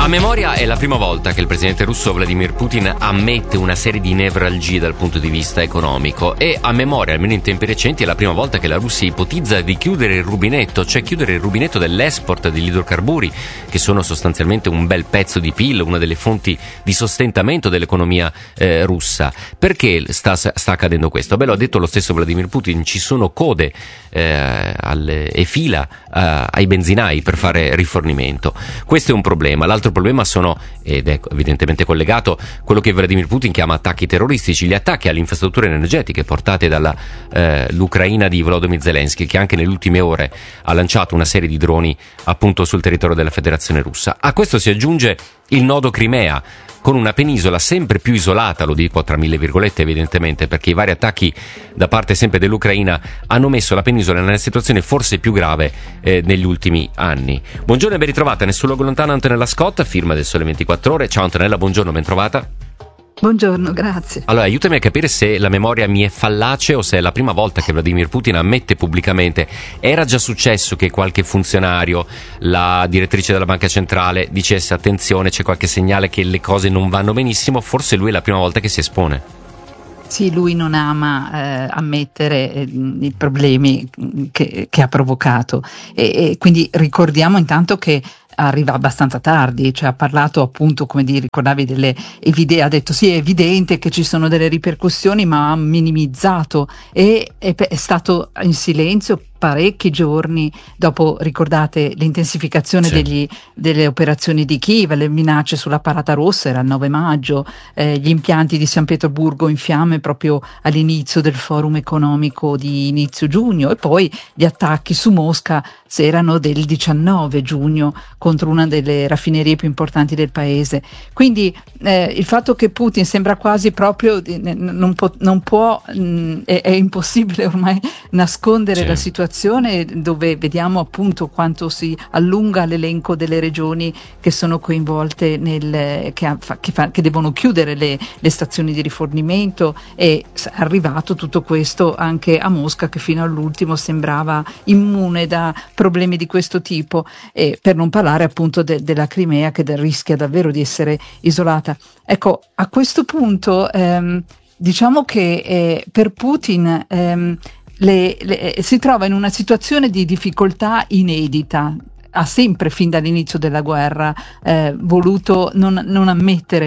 A memoria è la prima volta che il presidente russo Vladimir Putin ammette una serie di nevralgie dal punto di vista economico, e a memoria, almeno in tempi recenti, è la prima volta che la Russia ipotizza di chiudere il rubinetto, cioè chiudere il rubinetto dell'export degli idrocarburi, che sono sostanzialmente un bel pezzo di PIL, una delle fonti di sostentamento dell'economia russa. Perché sta accadendo questo? Beh, lo ha detto lo stesso Vladimir Putin, ci sono code e fila ai benzinai per fare rifornimento. Questo è un problema. L'altro problema sono, ed è evidentemente collegato, quello che Vladimir Putin chiama attacchi terroristici, gli attacchi alle infrastrutture energetiche portate dalla l'Ucraina di Volodymyr Zelensky, che anche nelle ultime ore ha lanciato una serie di droni appunto sul territorio della Federazione Russa. A questo si aggiunge il nodo Crimea, con una penisola sempre più isolata, lo dico tra mille virgolette evidentemente, perché i vari attacchi da parte sempre dell'Ucraina hanno messo la penisola nella situazione forse più grave negli ultimi anni. Buongiorno e ben ritrovata, nel suo luogo lontano Antonella Scotta, firma del Sole 24 Ore. Ciao Antonella, buongiorno, ben trovata. Buongiorno, grazie. Allora, aiutami a capire se la memoria mi è fallace o se è la prima volta che Vladimir Putin ammette pubblicamente. Era già successo che qualche funzionario, la direttrice della banca centrale, dicesse attenzione, c'è qualche segnale che le cose non vanno benissimo? Forse lui è la prima volta che si espone. Sì, lui non ama ammettere i problemi che ha provocato, e quindi ricordiamo intanto che arriva abbastanza tardi, cioè ha parlato appunto, come ricordavi, ha detto sì, è evidente che ci sono delle ripercussioni, ma ha minimizzato e è stato in silenzio parecchi giorni dopo, ricordate, l'intensificazione delle operazioni di Kiev, le minacce sulla Parata Rossa, era il 9 maggio, gli impianti di San Pietroburgo in fiamme proprio all'inizio del forum economico di inizio giugno, e poi gli attacchi su Mosca erano del 19 giugno contro una delle raffinerie più importanti del paese. Quindi il fatto che Putin sembra quasi proprio non può è impossibile ormai nascondere la situazione, dove vediamo appunto quanto si allunga l'elenco delle regioni che sono coinvolte che devono chiudere le stazioni di rifornimento, e è arrivato tutto questo anche a Mosca, che fino all'ultimo sembrava immune da problemi di questo tipo, e per non parlare appunto della Crimea, che rischia davvero di essere isolata. Ecco, a questo punto diciamo che per Putin si trova in una situazione di difficoltà inedita. Ha sempre, fin dall'inizio della guerra, voluto non ammettere,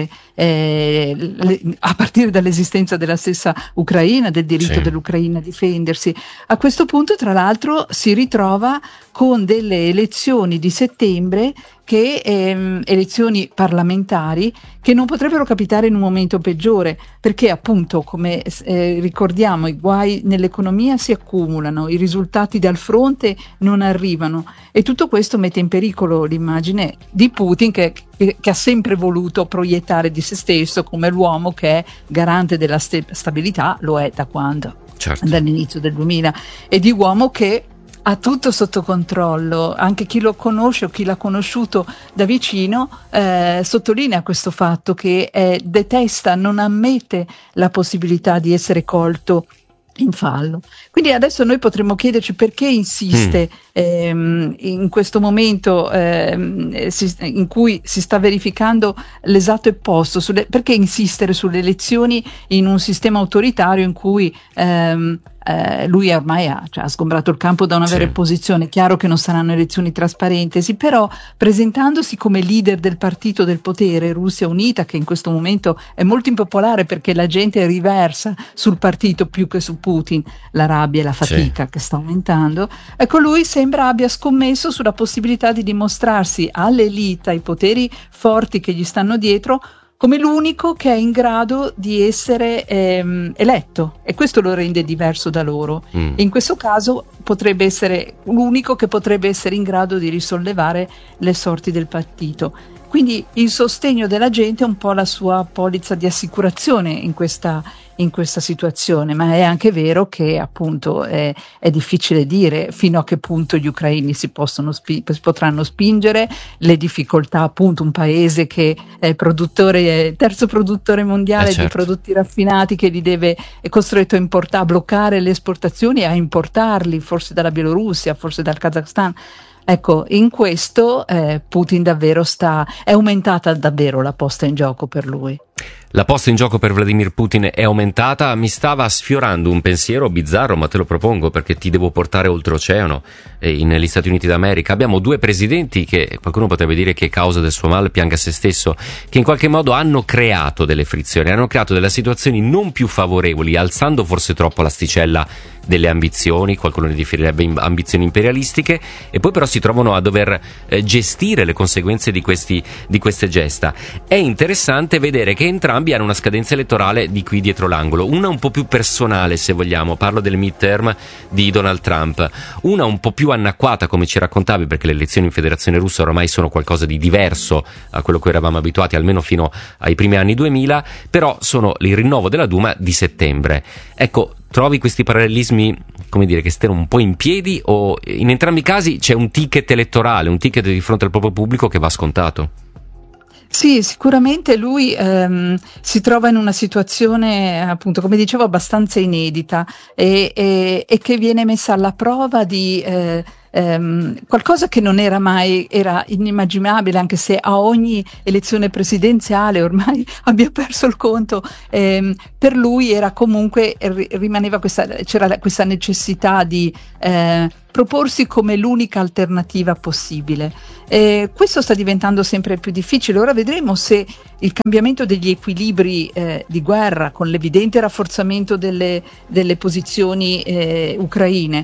a partire dall'esistenza della stessa Ucraina, del diritto dell'Ucraina a difendersi. A questo punto, tra l'altro, si ritrova con delle elezioni di settembre, elezioni parlamentari, che non potrebbero capitare in un momento peggiore, perché appunto, come ricordiamo, i guai nell'economia si accumulano, i risultati dal fronte non arrivano, e tutto questo mette in pericolo l'immagine di Putin, che ha sempre voluto proiettare di se stesso come l'uomo che è garante della stabilità, lo è da quando? Dall'inizio del 2000, e di uomo che ha tutto sotto controllo. Anche chi lo conosce o chi l'ha conosciuto da vicino sottolinea questo fatto, che detesta, non ammette la possibilità di essere colto in fallo. Quindi adesso noi potremmo chiederci perché insiste in questo momento in cui si sta verificando l'esatto opposto, perché insistere sulle elezioni in un sistema autoritario in cui lui ormai ha sgombrato il campo da una vera opposizione. È chiaro che non saranno elezioni trasparenti, però presentandosi come leader del partito del potere, Russia Unita, che in questo momento è molto impopolare perché la gente riversa sul partito più che su Putin la rabbia e la fatica che sta aumentando. Ecco, lui sembra abbia scommesso sulla possibilità di dimostrarsi all'elite, ai poteri forti che gli stanno dietro, come l'unico che è in grado di essere eletto, e questo lo rende diverso da loro. E in questo caso potrebbe essere l'unico che potrebbe essere in grado di risollevare le sorti del partito. Quindi il sostegno della gente è un po' la sua polizza di assicurazione in questa situazione, ma è anche vero che appunto è difficile dire fino a che punto gli ucraini si potranno spingere, le difficoltà, appunto, un paese che è terzo produttore mondiale di prodotti raffinati, che è costretto a bloccare le esportazioni e a importarli, forse dalla Bielorussia, forse dal Kazakhstan. Ecco, in questo Putin davvero è aumentata davvero la posta in gioco per lui. La posta in gioco per Vladimir Putin è aumentata. Mi stava sfiorando un pensiero bizzarro, ma te lo propongo perché ti devo portare oltreoceano, negli Stati Uniti d'America. Abbiamo due presidenti che qualcuno potrebbe dire che causa del suo male pianga se stesso, che in qualche modo hanno creato delle frizioni, hanno creato delle situazioni non più favorevoli, alzando forse troppo l'asticella delle ambizioni, qualcuno ne definirebbe ambizioni imperialistiche, e poi però si trovano a dover gestire le conseguenze di queste gesta. È interessante vedere che entrambi hanno una scadenza elettorale di qui dietro l'angolo, una un po' più personale, se vogliamo, parlo del midterm di Donald Trump, una un po' più anacquata, come ci raccontavi, perché le elezioni in Federazione Russa ormai sono qualcosa di diverso a quello che eravamo abituati, almeno fino ai primi anni 2000, però sono il rinnovo della Duma di settembre. Ecco, trovi questi parallelismi, come dire, che stiano un po' in piedi, o in entrambi i casi c'è un ticket elettorale, un ticket di fronte al proprio pubblico che va scontato? Sì, sicuramente lui si trova in una situazione, appunto, come dicevo, abbastanza inedita e che viene messa alla prova di qualcosa che non era mai, era inimmaginabile, anche se a ogni elezione presidenziale ormai abbia perso il conto. Per lui era comunque, c'era questa necessità di proporsi come l'unica alternativa possibile. Questo sta diventando sempre più difficile. Ora vedremo se il cambiamento degli equilibri di guerra, con l'evidente rafforzamento delle posizioni ucraine,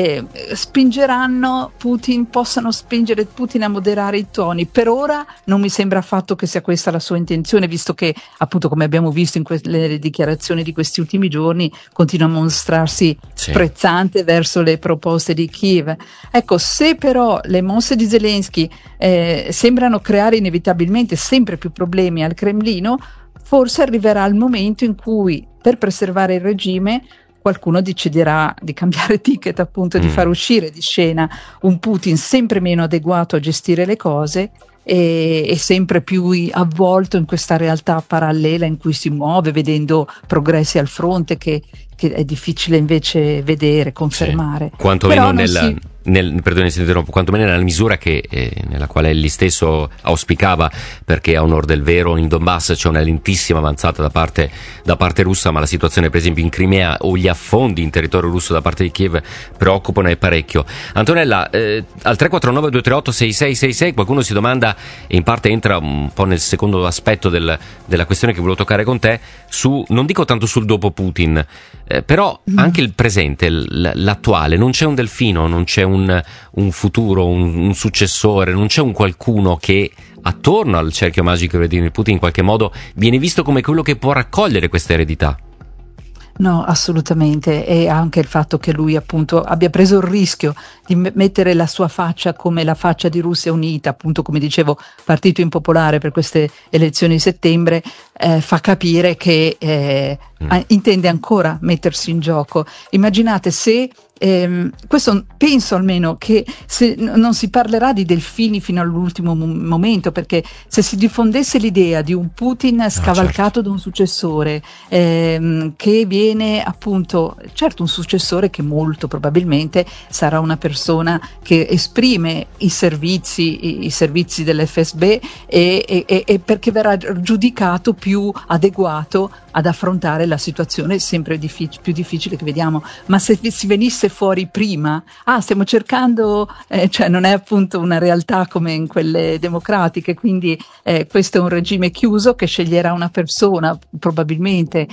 possano spingere Putin a moderare i toni. Per ora non mi sembra affatto che sia questa la sua intenzione, visto che, appunto, come abbiamo visto in le dichiarazioni di questi ultimi giorni, continua a mostrarsi sprezzante verso le proposte di Kiev. Ecco, se però le mosse di Zelensky sembrano creare inevitabilmente sempre più problemi al Cremlino, forse arriverà il momento in cui, per preservare il regime, qualcuno deciderà di cambiare ticket, appunto, di far uscire di scena un Putin sempre meno adeguato a gestire le cose e sempre più avvolto in questa realtà parallela in cui si muove, vedendo progressi al fronte che è difficile invece vedere, confermare. Sì. Quantomeno perdone se interrompo, quantomeno nella misura nella quale egli stesso auspicava, perché a onor del vero in Donbass c'è una lentissima avanzata da parte russa, ma la situazione per esempio in Crimea o gli affondi in territorio russo da parte di Kiev preoccupano e parecchio. Antonella, al 349 238 6666 qualcuno si domanda, e in parte entra un po' nel secondo aspetto della questione che volevo toccare con te, non dico tanto sul dopo Putin, però anche il presente, l'attuale. Non c'è un delfino, non c'è un futuro, un successore, non c'è un qualcuno che attorno al cerchio magico di Vladimir Putin in qualche modo viene visto come quello che può raccogliere questa eredità. No, assolutamente, e anche il fatto che lui, appunto, abbia preso il rischio di mettere la sua faccia come la faccia di Russia Unita, appunto, come dicevo, partito impopolare per queste elezioni di settembre, fa capire che intende ancora mettersi in gioco. Immaginate se questo, penso almeno che se non si parlerà di delfini fino all'ultimo momento, perché se si diffondesse l'idea di un Putin scavalcato da un successore, che viene, appunto, certo, un successore che molto probabilmente sarà una persona che esprime i servizi dell'FSB e perché verrà giudicato più adeguato ad affrontare la situazione sempre più difficile che vediamo. Ma se si venisse fuori prima, stiamo cercando, cioè non è appunto una realtà come in quelle democratiche, quindi questo è un regime chiuso che sceglierà una persona probabilmente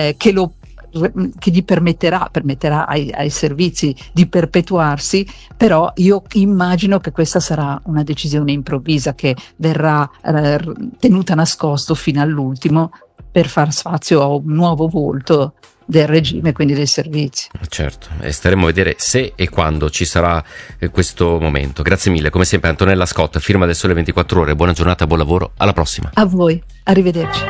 che gli permetterà ai servizi di perpetuarsi, però io immagino che questa sarà una decisione improvvisa che verrà tenuta nascosto fino all'ultimo per far spazio a un nuovo volto del regime, quindi dei servizi. Certo, e staremo a vedere se e quando ci sarà questo momento. Grazie mille, come sempre Antonella Scott, firma del Sole 24 Ore. Buona giornata, buon lavoro, alla prossima. A voi, arrivederci.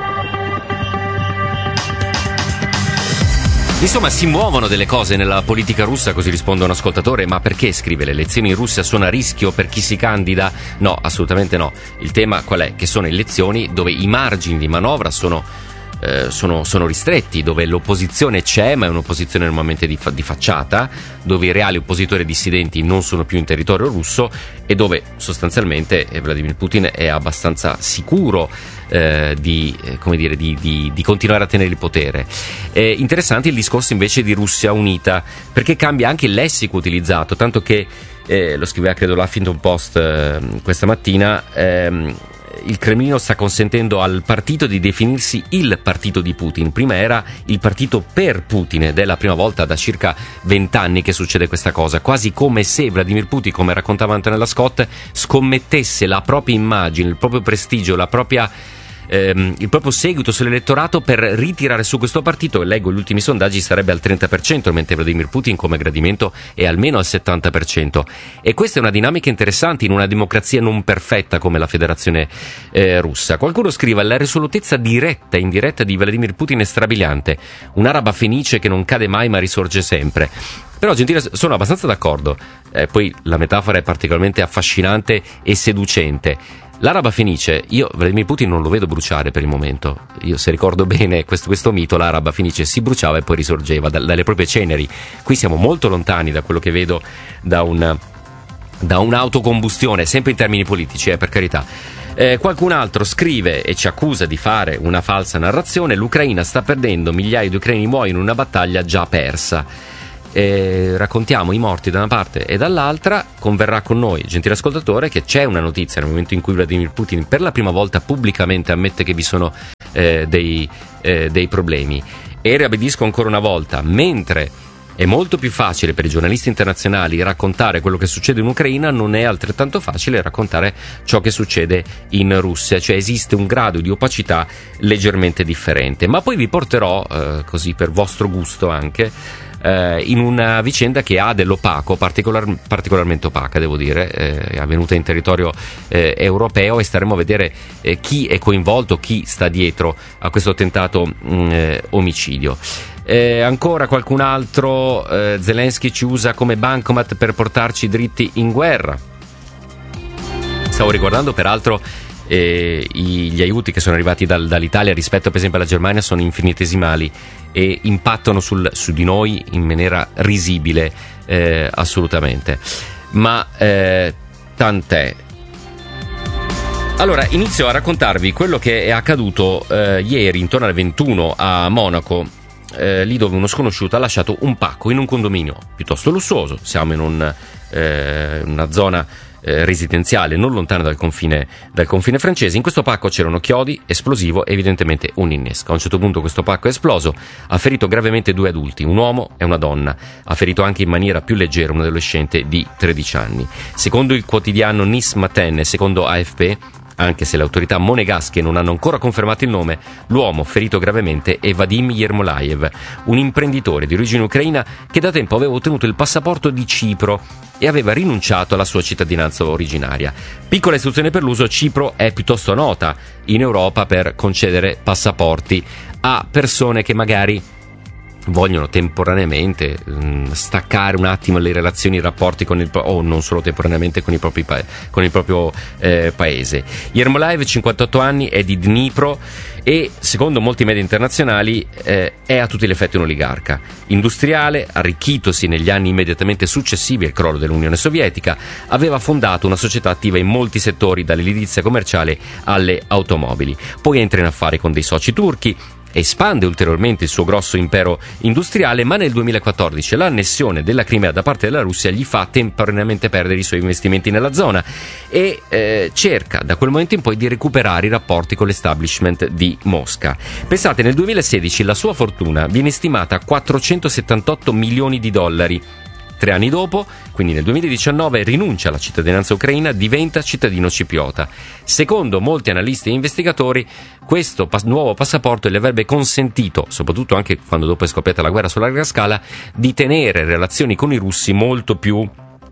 Insomma, si muovono delle cose nella politica russa, così risponde un ascoltatore. Ma perché, scrive, le elezioni in Russia sono a rischio per chi si candida? No, assolutamente no. Il tema qual è? Che sono elezioni dove i margini di manovra sono sono ristretti, dove l'opposizione c'è, ma è un'opposizione normalmente di facciata, dove i reali oppositori dissidenti non sono più in territorio russo e dove sostanzialmente Vladimir Putin è abbastanza sicuro di continuare a tenere il potere. Interessante il discorso invece di Russia unita, perché cambia anche il lessico utilizzato, tanto che lo scriveva credo l'Huffington Post questa mattina. Il Cremlino sta consentendo al partito di definirsi il partito di Putin. Prima era il partito per Putin, ed è la prima volta da circa 20 anni che succede questa cosa, quasi come se Vladimir Putin, come raccontava Antonella Scott, scommettesse la propria immagine, il proprio prestigio, il proprio seguito sull'elettorato per ritirare su questo partito. Leggo gli ultimi sondaggi, sarebbe al 30%, mentre Vladimir Putin come gradimento è almeno al 70%. E questa è una dinamica interessante in una democrazia non perfetta come la Federazione russa. Qualcuno scrive: la risolutezza diretta e indiretta di Vladimir Putin è strabiliante, un'araba fenice che non cade mai ma risorge sempre. Però, Gentile, sono abbastanza d'accordo. Poi la metafora è particolarmente affascinante e seducente. L'araba fenice, io Vladimir Putin non lo vedo bruciare per il momento. Io, se ricordo bene questo mito, l'araba fenice si bruciava e poi risorgeva dalle proprie ceneri. Qui siamo molto lontani da quello che vedo da un'autocombustione, sempre in termini politici, per carità. Qualcun altro scrive e ci accusa di fare una falsa narrazione: l'Ucraina sta perdendo, migliaia di ucraini muoiono in una battaglia già persa. Raccontiamo i morti da una parte e dall'altra. Converrà con noi, gentile ascoltatore, che c'è una notizia nel momento in cui Vladimir Putin per la prima volta pubblicamente ammette che vi sono dei problemi. E ribadisco ancora una volta: mentre è molto più facile per i giornalisti internazionali raccontare quello che succede in Ucraina, non è altrettanto facile raccontare ciò che succede in Russia, cioè esiste un grado di opacità leggermente differente. Ma poi vi porterò, così per vostro gusto anche, in una vicenda che ha dell'opaco, particolarmente opaca, devo dire, è avvenuta in territorio europeo, e staremo a vedere chi è coinvolto, chi sta dietro a questo tentato omicidio. Ancora qualcun altro: Zelensky ci usa come bancomat per portarci dritti in guerra. Stavo ricordando peraltro gli aiuti che sono arrivati dall'Italia rispetto per esempio alla Germania sono infinitesimali e impattano su di noi in maniera risibile, assolutamente. Ma tant'è. Allora, inizio a raccontarvi quello che è accaduto ieri intorno alle 21 a Monaco, lì dove uno sconosciuto ha lasciato un pacco in un condominio piuttosto lussuoso. Siamo in una zona residenziale non lontana dal confine francese. In questo pacco c'erano chiodi, esplosivo e evidentemente un innesco. A un certo punto questo pacco è esploso, ha ferito gravemente 2 adulti, un uomo e una donna. Ha ferito anche in maniera più leggera un adolescente di 13 anni. Secondo il quotidiano Nice Matin e secondo AFP, anche se le autorità monegasche non hanno ancora confermato il nome, l'uomo ferito gravemente è Vadim Yermolayev, un imprenditore di origine ucraina che da tempo aveva ottenuto il passaporto di Cipro e aveva rinunciato alla sua cittadinanza originaria. Piccola istruzione per l'uso: Cipro è piuttosto nota in Europa per concedere passaporti a persone che magari vogliono temporaneamente staccare un attimo le relazioni, i rapporti o non solo temporaneamente con il proprio paese. Yermolayev, 58 anni, è di Dnipro e secondo molti media internazionali è a tutti gli effetti un oligarca industriale, arricchitosi negli anni immediatamente successivi al crollo dell'Unione Sovietica. Aveva fondato una società attiva in molti settori, dall'edilizia commerciale alle automobili. Poi entra in affari con dei soci turchi, espande ulteriormente il suo grosso impero industriale, ma nel 2014 l'annessione della Crimea da parte della Russia gli fa temporaneamente perdere i suoi investimenti nella zona e cerca da quel momento in poi di recuperare i rapporti con l'establishment di Mosca. Pensate, nel 2016 la sua fortuna viene stimata a 478 milioni di dollari. 3 anni dopo, quindi nel 2019, rinuncia alla cittadinanza ucraina, diventa cittadino cipriota. Secondo molti analisti e investigatori, questo nuovo passaporto gli avrebbe consentito, soprattutto anche quando dopo è scoppiata la guerra su larga scala, di tenere relazioni con i russi molto più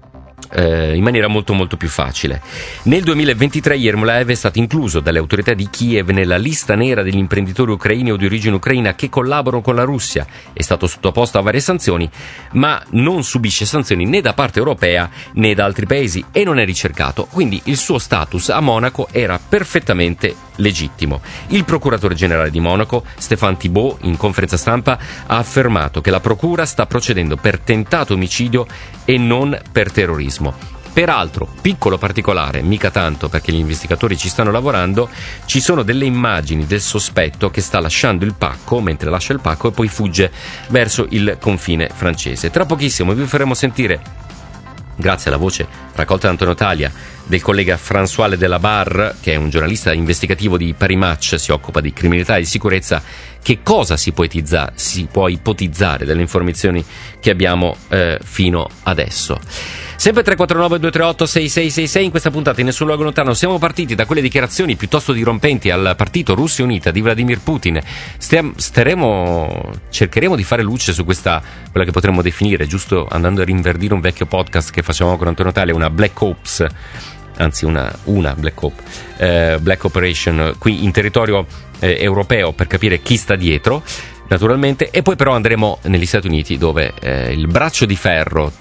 in maniera molto molto più facile. Nel 2023 Yermolayev è stato incluso dalle autorità di Kiev nella lista nera degli imprenditori ucraini o di origine ucraina che collaborano con la Russia. È stato sottoposto a varie sanzioni, ma non subisce sanzioni né da parte europea né da altri paesi e non è ricercato. Quindi il suo status a Monaco era perfettamente legittimo. Il procuratore generale di Monaco, Stéphane Thibault, in conferenza stampa ha affermato che la procura sta procedendo per tentato omicidio e non per terrorismo. Peraltro, piccolo particolare, mica tanto perché gli investigatori ci stanno lavorando, ci sono delle immagini del sospetto che sta lasciando il pacco, mentre lascia il pacco e poi fugge verso il confine francese. Tra pochissimo vi faremo sentire, grazie alla voce raccolta da Antonio Talia, del collega François Delabarre, che è un giornalista investigativo di Paris Match, si occupa di criminalità e di sicurezza, che cosa si può ipotizzare dalle informazioni che abbiamo fino adesso. Sempre 349-238-6666, in questa puntata in Nessun Luogo Lontano siamo partiti da quelle dichiarazioni piuttosto dirompenti al partito Russia Unita di Vladimir Putin. Cercheremo di fare luce su quella che potremmo definire, giusto andando a rinverdire un vecchio podcast che facevamo con Antonio Talia, una Black Ops, anzi una Black Op, Black Operation qui in territorio europeo, per capire chi sta dietro, naturalmente. E poi però andremo negli Stati Uniti, dove il braccio di ferro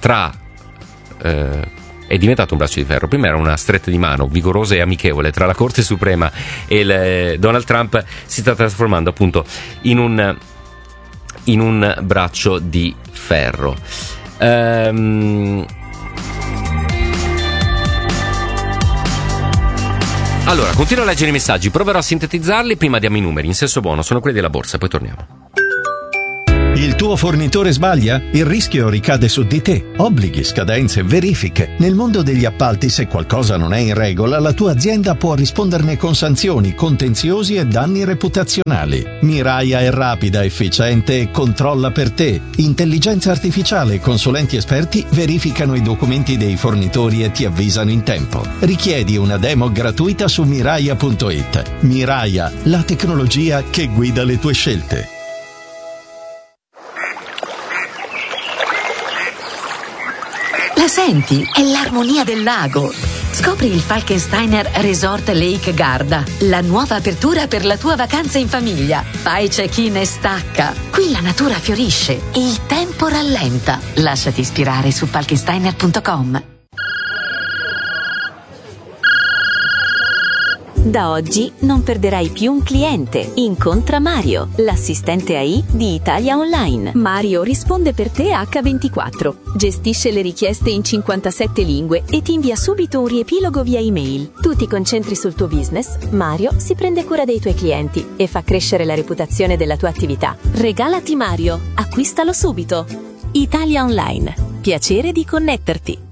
è diventato un braccio di ferro. Prima era una stretta di mano vigorosa e amichevole tra la Corte Suprema e Donald Trump, si sta trasformando appunto in un braccio di ferro. Allora, continuo a leggere i messaggi, proverò a sintetizzarli, prima diamo i numeri in senso buono, sono quelli della borsa, poi torniamo. Il tuo fornitore sbaglia? Il rischio ricade su di te. Obblighi, scadenze, verifiche. Nel mondo degli appalti, se qualcosa non è in regola, la tua azienda può risponderne con sanzioni, contenziosi e danni reputazionali. Miraia è rapida, efficiente e controlla per te. Intelligenza artificiale e consulenti esperti verificano i documenti dei fornitori e ti avvisano in tempo. Richiedi una demo gratuita su Miraia.it. Miraia, la tecnologia che guida le tue scelte. La senti? È l'armonia del lago. Scopri il Falkensteiner Resort Lake Garda, la nuova apertura per la tua vacanza in famiglia. Fai check-in e stacca. Qui la natura fiorisce e il tempo rallenta. Lasciati ispirare su falkensteiner.com. Da oggi non perderai più un cliente. Incontra Mario, l'assistente AI di Italia Online. Mario risponde per te H24, gestisce le richieste in 57 lingue e ti invia subito un riepilogo via email. Tu ti concentri sul tuo business, Mario si prende cura dei tuoi clienti e fa crescere la reputazione della tua attività. Regalati Mario, acquistalo subito. Italia Online, piacere di connetterti.